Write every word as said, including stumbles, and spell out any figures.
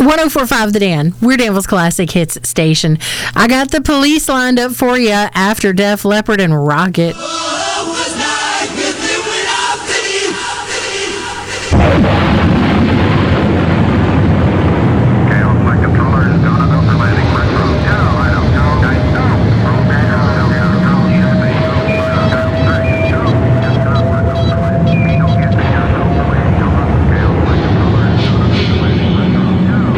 oh four point five The Dan, Weird Anvil's Classic Hits station. I got the police lined up for you after Def Leppard and Rocket.